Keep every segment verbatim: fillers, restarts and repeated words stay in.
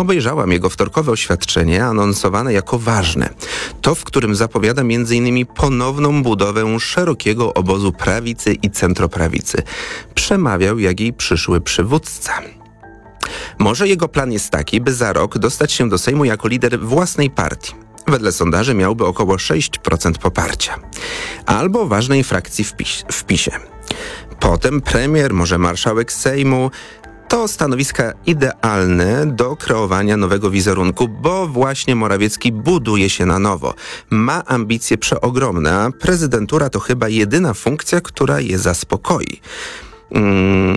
Obejrzałam jego wtorkowe oświadczenie, anonsowane jako ważne. To, w którym zapowiada między innymi ponowną budowę szerokiego obozu prawicy i centroprawicy. Przemawiał jak jej przyszły przywódca. Może jego plan jest taki, by za rok dostać się do Sejmu jako lider własnej partii. Wedle sondaży miałby około sześć procent poparcia. Albo ważnej frakcji w, PiS, w PiSie. Potem premier, może marszałek Sejmu. To stanowiska idealne do kreowania nowego wizerunku, bo właśnie Morawiecki buduje się na nowo. Ma ambicje przeogromne, a prezydentura to chyba jedyna funkcja, która je zaspokoi. Hmm.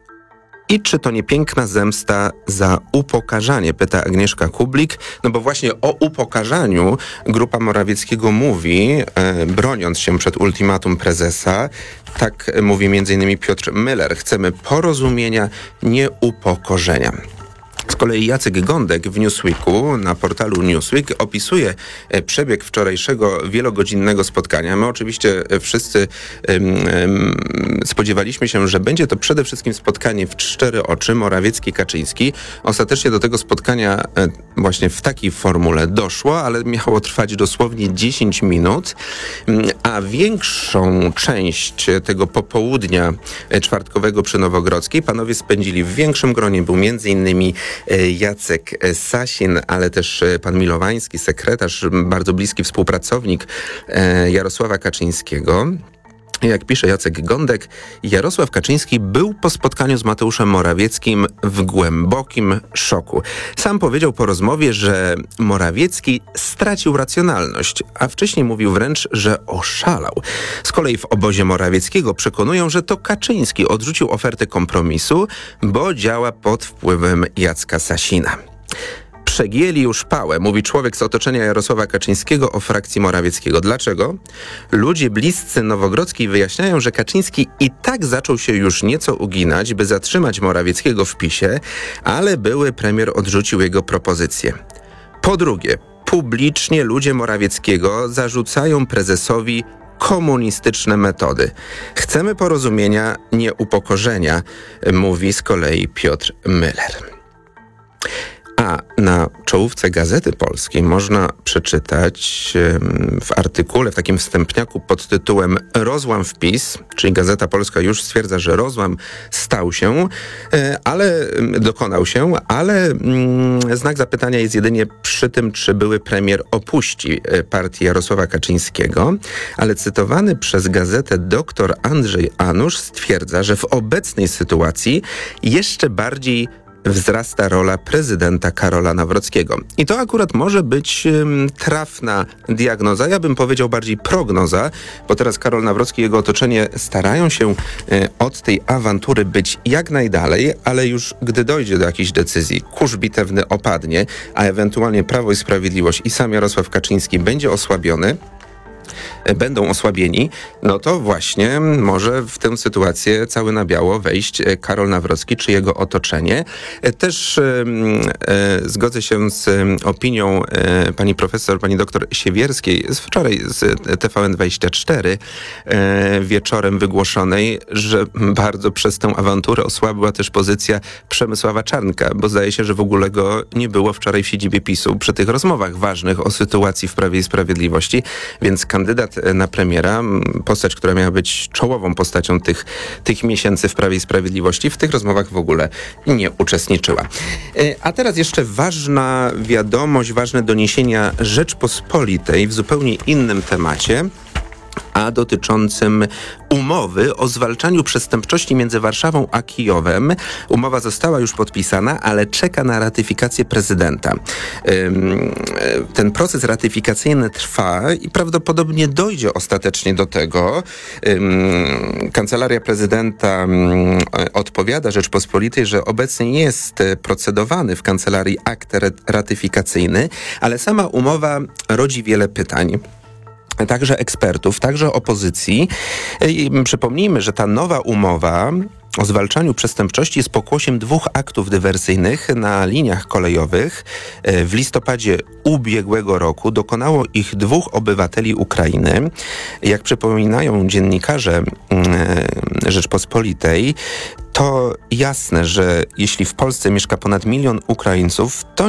I czy to nie piękna zemsta za upokarzanie, pyta Agnieszka Kublik, no bo właśnie o upokarzaniu grupa Morawieckiego mówi, e, broniąc się przed ultimatum prezesa. Tak mówi między innymi Piotr Müller. Chcemy porozumienia, nie upokorzenia. Z kolei Jacek Gądek w Newsweeku, na portalu Newsweek, opisuje przebieg wczorajszego wielogodzinnego spotkania. My oczywiście wszyscy um, um, spodziewaliśmy się, że będzie to przede wszystkim spotkanie w cztery oczy, Morawiecki-Kaczyński. Ostatecznie do tego spotkania właśnie w takiej formule doszło, ale miało trwać dosłownie dziesięć minut, a większą część tego popołudnia czwartkowego przy Nowogrodzkiej panowie spędzili w większym gronie. Był między innymi Jacek Sasin, ale też pan Milowański, sekretarz, bardzo bliski współpracownik Jarosława Kaczyńskiego. Jak pisze Jacek Gądek, Jarosław Kaczyński był po spotkaniu z Mateuszem Morawieckim w głębokim szoku. Sam powiedział po rozmowie, że Morawiecki stracił racjonalność, a wcześniej mówił wręcz, że oszalał. Z kolei w obozie Morawieckiego przekonują, że to Kaczyński odrzucił ofertę kompromisu, bo działa pod wpływem Jacka Sasina. Przegięli już pałę, mówi człowiek z otoczenia Jarosława Kaczyńskiego o frakcji Morawieckiego. Dlaczego? Ludzie bliscy Nowogrodzkiej wyjaśniają, że Kaczyński i tak zaczął się już nieco uginać, by zatrzymać Morawieckiego w PiSie, ale były premier odrzucił jego propozycję. Po drugie, publicznie ludzie Morawieckiego zarzucają prezesowi komunistyczne metody. Chcemy porozumienia, nie upokorzenia, mówi z kolei Piotr Müller. A na czołówce Gazety Polskiej można przeczytać w artykule, w takim wstępniaku pod tytułem Rozłam w PiS, czyli Gazeta Polska już stwierdza, że rozłam stał się, ale dokonał się, ale znak zapytania jest jedynie przy tym, czy były premier opuści partię Jarosława Kaczyńskiego, ale cytowany przez gazetę dr Andrzej Anusz stwierdza, że w obecnej sytuacji jeszcze bardziej wzrasta rola prezydenta Karola Nawrockiego. I to akurat może być um, trafna diagnoza, ja bym powiedział bardziej prognoza, bo teraz Karol Nawrocki i jego otoczenie starają się e, od tej awantury być jak najdalej, ale już gdy dojdzie do jakiejś decyzji, kurz bitewny opadnie, a ewentualnie Prawo i Sprawiedliwość i sam Jarosław Kaczyński będzie osłabiony, będą osłabieni, no to właśnie może w tę sytuację cały na biało wejść Karol Nawrocki czy jego otoczenie. Też e, e, zgodzę się z opinią e, pani profesor, pani doktor Siewierskiej z wczoraj z T V N dwadzieścia cztery e, wieczorem wygłoszonej, że bardzo przez tę awanturę osłabła też pozycja Przemysława Czarnka, bo zdaje się, że w ogóle go nie było wczoraj w siedzibie PiSu przy tych rozmowach ważnych o sytuacji w Prawie i Sprawiedliwości, więc kandydat na premiera, postać, która miała być czołową postacią tych, tych miesięcy w Prawie i Sprawiedliwości, w tych rozmowach w ogóle nie uczestniczyła. A teraz jeszcze ważna wiadomość, ważne doniesienia Rzeczpospolitej w zupełnie innym temacie, a dotyczącym umowy o zwalczaniu przestępczości między Warszawą a Kijowem. Umowa została już podpisana, ale czeka na ratyfikację prezydenta. Ten proces ratyfikacyjny trwa i prawdopodobnie dojdzie ostatecznie do tego. Kancelaria prezydenta odpowiada Rzeczpospolitej, że obecnie nie jest procedowany w kancelarii akt ratyfikacyjny, ale sama umowa rodzi wiele pytań. Także ekspertów, także opozycji. I przypomnijmy, że ta nowa umowa o zwalczaniu przestępczości jest pokłosiem dwóch aktów dywersyjnych na liniach kolejowych. W listopadzie ubiegłego roku dokonało ich dwóch obywateli Ukrainy. Jak przypominają dziennikarze Rzeczpospolitej, to jasne, że jeśli w Polsce mieszka ponad milion Ukraińców, to